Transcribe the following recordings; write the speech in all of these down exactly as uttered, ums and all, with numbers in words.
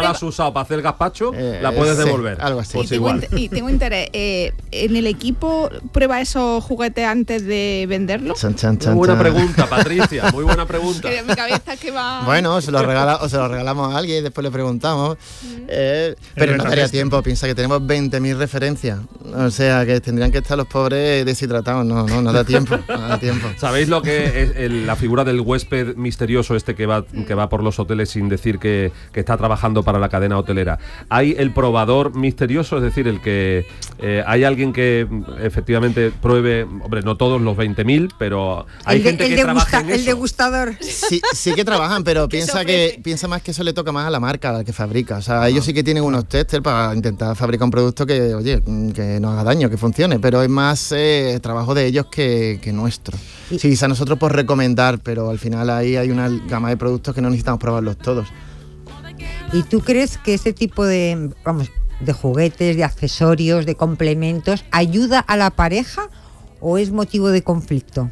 la has usado para hacer gazpacho, eh, la puedes sí, devolver. Algo así. Pues y, tengo igual. inter- y tengo interés. Eh, ¿En el equipo prueba esos juguetes antes de venderlos? Chan, chan, chan, Muy buena chan. pregunta, Patricia, muy buena pregunta. Que en mi cabeza que va... Bueno, se lo regala, o se lo regalamos a alguien y después le preguntamos. Eh, pero no beta daría testing. tiempo, piensa que tenemos veinte mil referencias. O sea, que tendrían que estar los pobres deshidratados. No, no, no da tiempo, no da tiempo. ¿Sabéis lo que es el- la figura del huésped misterioso este que va, que va por los hoteles sin decir que, que está trabajando para la cadena hotelera? Hay el probador misterioso, es decir, el que eh, hay alguien que mm, efectivamente pruebe, hombre, no todos los veinte mil, pero hay el, de- gente el que trabaja degusta- en el eso. degustador. Sí, sí que trabajan, pero ¿Qué se piensa ofrece? que piensa más que eso le toca más a la marca, a la que fabrica. O sea, ellos sí que tienen unos testers para intentar fabricar un producto que, oye, que no haga daño, que funcione, pero es más eh, trabajo de ellos que, que nuestro. Y- Sí, a nosotros por recomendar, pero al final ahí hay una gama de productos que no necesitamos probarlos todos. ¿Y tú crees que ese tipo de, vamos, de juguetes, de accesorios, de complementos, ayuda a la pareja o es motivo de conflicto?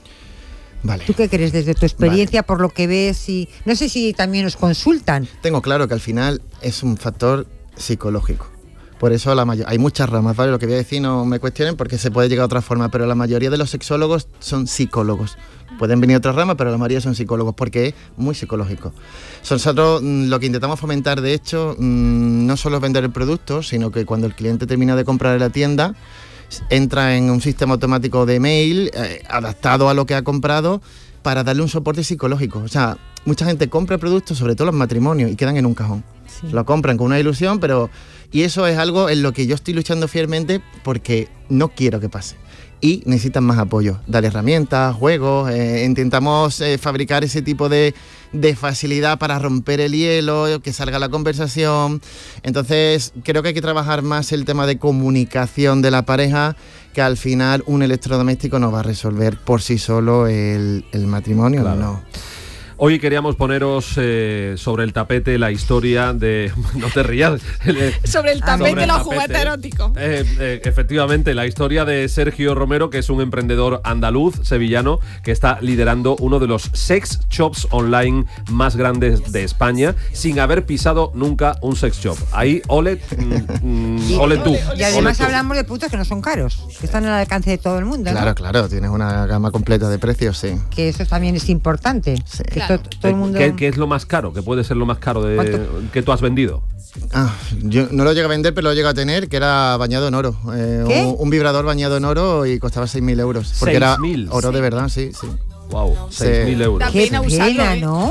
Vale. ¿Tú qué crees desde tu experiencia, por lo que ves? Y no sé si también os consultan. Tengo claro que al final es un factor psicológico. Por eso la mayor, hay muchas ramas, ¿vale? Lo que voy a decir no me cuestionen porque se puede llegar a otra forma, pero la mayoría de los sexólogos son psicólogos. Pueden venir otras ramas, pero la mayoría son psicólogos porque es muy psicológico. Nosotros mm, lo que intentamos fomentar, de hecho, mm, no solo es vender el producto, sino que cuando el cliente termina de comprar en la tienda, entra en un sistema automático de mail eh, adaptado a lo que ha comprado para darle un soporte psicológico. O sea, mucha gente compra productos, sobre todo los matrimonios, y quedan en un cajón. Sí. Lo compran con una ilusión, pero... Y eso es algo en lo que yo estoy luchando fielmente porque no quiero que pase. Y necesitan más apoyo. Dar herramientas, juegos, eh, intentamos eh, fabricar ese tipo de, de facilidad para romper el hielo, que salga la conversación. Entonces, creo que hay que trabajar más el tema de comunicación de la pareja, que al final un electrodoméstico no va a resolver por sí solo el, el matrimonio, Claro. no. Hoy queríamos poneros eh, sobre el tapete la historia de... No te rías. Sobre el tapete, Sobre el los tapete. juguetes eróticos. Eh, eh, efectivamente, la historia de Sergio Romero, que es un emprendedor andaluz, sevillano, que está liderando uno de los sex shops online más grandes de España, sin haber pisado nunca un sex shop. Ahí, ole, mm, mm, ole tú. Y además ole tú. hablamos de productos que no son caros, que están al alcance de todo el mundo, ¿no? Claro, claro, tienes una gama completa de precios, sí. Que eso también es importante. Sí. Que Claro. to- todo el mundo... ¿Qué, qué es lo más caro? ¿Qué puede ser lo más caro de, ¿Cuánto? que tú has vendido? Ah, yo no lo llegué a vender, pero lo llegué a tener, que era bañado en oro. Eh, ¿Qué? Un, un vibrador bañado en oro y costaba seis mil euros. Porque era seis mil. oro de verdad, sí, sí. Wow, seis mil euros. Da Qué pena pena, usarlo, ¿eh? ¿no?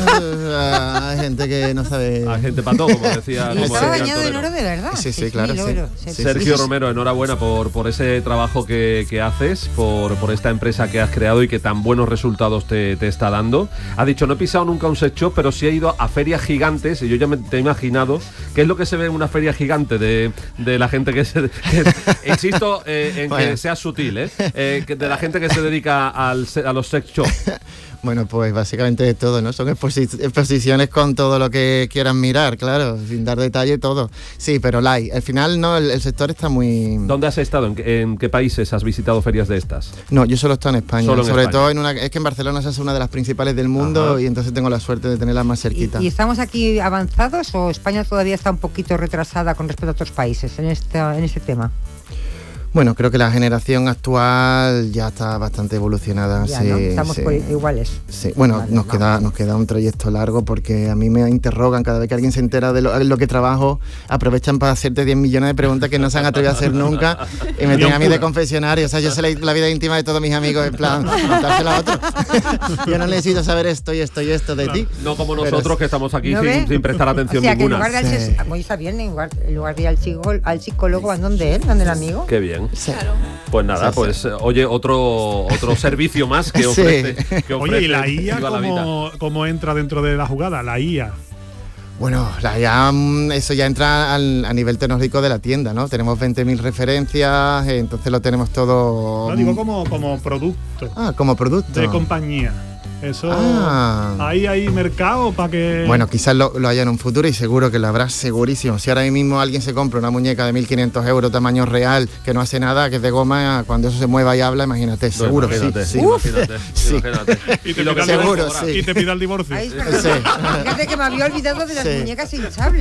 Ah, hay gente que no sabe. A gente pató, como decía, Y como estaba decía el bañado en torero. oro de verdad. Sí, sí, seis claro, mil sí. euros. Sí, Sí, Sergio sí. Romero, enhorabuena por, por ese trabajo que, que haces, por, por esta empresa que has creado y que tan buenos resultados te, te está dando. Ha dicho, no he pisado nunca un sex shop, pero sí he ido a ferias gigantes, y yo ya me te he imaginado qué es lo que se ve en una feria gigante de, de la gente que se... que- insisto eh, en Bueno. que sea sutil, ¿eh? Eh, que de la gente que se dedica al, se- a los sex shops. Bueno, pues básicamente de todo, ¿no? Son exposi- exposiciones con todo lo que quieran mirar, claro, sin dar detalle todo. Sí, pero la hay. Al final, no, el, el sector está muy... ¿Dónde has estado? ¿En, qué- en qué países has visitado ferias de estas? No, yo solo estoy en España. Solo en Sobre España. todo en una... Es que en Barcelona se hace una de las principales del mundo. Ajá. Y entonces tengo la suerte de tenerla más ¿Y, cerquita. y estamos aquí avanzados o España todavía está un poquito retrasada con respecto a otros países en, esta, en este tema? Bueno, creo que la generación actual ya está bastante evolucionada. Ya, sí, ¿no? Estamos sí. por iguales. Sí, bueno, Vale, nos vamos. queda nos queda un trayecto largo porque a mí me interrogan cada vez que alguien se entera de lo, de lo que trabajo, aprovechan para hacerte diez millones de preguntas que no se han atrevido a hacer nunca y me tienen a mí de confesionario. O sea, yo sé la, la vida íntima de todos mis amigos, en plan, contársela a otro. Yo no necesito saber esto y esto y esto de ti. No como Pero nosotros sí. que estamos aquí ¿No sin, ve? sin prestar atención O sea, que en ninguna. lugar de al Sí. ses- muy está bien, en lugar, en lugar de ir al, psico- al psicólogo, ¿van donde él? ¿Donde el amigo? Qué bien. Claro. Pues nada, Sí, sí. pues eh, oye, otro otro servicio más que Sí. ofrece. que Oye, ¿y la ofrece I A Viva la Vida. cómo, cómo entra dentro de la jugada? La I A. Bueno, la, ya, mm, eso ya entra al, a nivel tecnológico de la tienda, ¿no? Tenemos veinte mil referencias, eh, entonces lo tenemos todo... No digo como, como producto Ah, como producto. de compañía. Eso. Ah. Ahí hay mercado para que. Bueno, quizás lo, lo haya en un futuro y seguro que lo habrá segurísimo. Si ahora mismo alguien se compra una muñeca de mil quinientos euros tamaño real que no hace nada, que es de goma, cuando eso se mueva y habla, imagínate, No, seguro, imagínate, sí, sí. imagínate, Sí. imagínate. y te, Y lo pida que el seguro, divorcio, sí. y te pida el divorcio. Ahí está. Sí. Fíjate que me había olvidado de las Sí. muñecas hinchables.